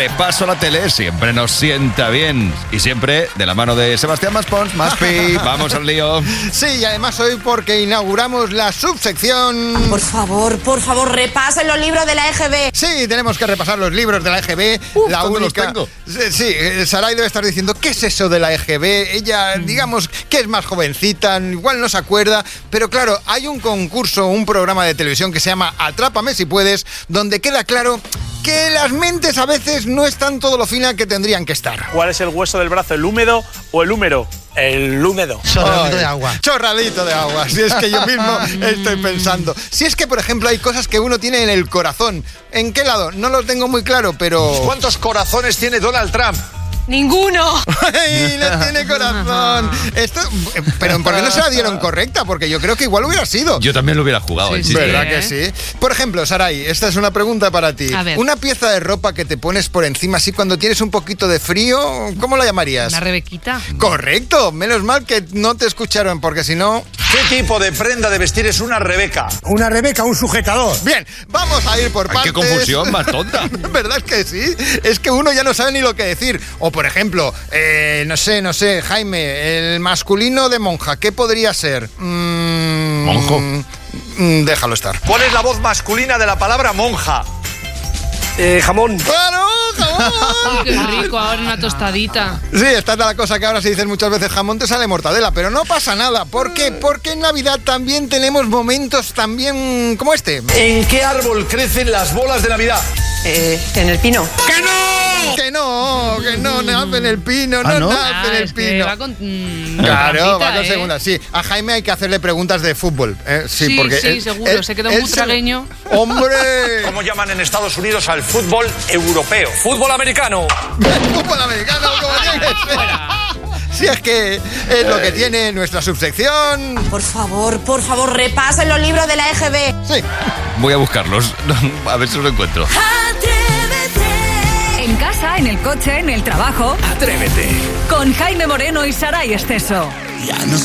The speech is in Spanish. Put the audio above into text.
repaso a la tele siempre nos sienta bien. Y siempre de la mano de Sebastián Maspons. Maspi, vamos al lío. Sí, y además hoy porque inauguramos la subsección... Por favor, repasen los libros de la EGB. Sí, tenemos que repasar los libros de la EGB. La única... los tengo. Sí, Saray debe estar diciendo, ¿qué es eso de la EGB? Ella, digamos, que es más jovencita, igual no se acuerda, pero claro, hay un concurso, un programa de televisión que se llama Atrápame si puedes, donde queda claro que las mentes a veces no están todo lo fina que tendrían que estar. ¿Cuál es el hueso del brazo, el húmedo o el húmero? El húmedo. Chorradito de agua. Chorradito de agua. Si es que yo mismo estoy pensando. Si es que, por ejemplo, hay cosas que uno tiene en el corazón. ¿En qué lado? No lo tengo muy claro, pero... ¿Cuántos corazones tiene Donald Trump? ¡Ninguno! ¡Ay, no tiene corazón! Esto, pero ¿por qué no se la dieron correcta? Porque yo creo que igual hubiera sido. Yo también lo hubiera jugado. Sí, ¿Verdad que sí? Por ejemplo, Saray, esta es una pregunta para ti. A ver. Una pieza de ropa que te pones por encima así cuando tienes un poquito de frío, ¿cómo la llamarías? Una rebequita. Correcto, menos mal que no te escucharon, porque si no... ¿Qué tipo de prenda de vestir es una rebeca? Una rebeca, un sujetador. Bien, vamos a ir por Ay, partes. qué confusión más tonta. ¿Verdad que sí? Es que uno ya no sabe ni lo que decir. O, por ejemplo, no sé, Jaime, el masculino de monja, ¿qué podría ser? Monjo. Déjalo estar. ¿Cuál es la voz masculina de la palabra monja? Jamón. ¡Claro, jamón! Qué rico, ahora una tostadita. Sí, esta es la cosa que ahora se dicen muchas veces, jamón te sale mortadela, pero no pasa nada. ¿Por qué? Porque en Navidad también tenemos momentos también como este. ¿En qué árbol crecen las bolas de Navidad? En el pino. ¡Que no! Que no nace en el pino, no nace en el es que pino. va con... Claro, trampita, va con segunda, sí. A Jaime hay que hacerle preguntas de fútbol. Sí, porque sí, seguro, se queda un butragueño. ¡Hombre! ¿Cómo llaman en Estados Unidos al fútbol europeo? Fútbol americano. ¡Fútbol americano! Como tiene que ser. Si es que es lo que tiene nuestra subsección. Por favor, repasen los libros de la EGB. Sí. Voy a buscarlos. A ver si los encuentro. En casa, en el coche, en el trabajo. Atrévete. Con Jaime Moreno y Saray Esteso.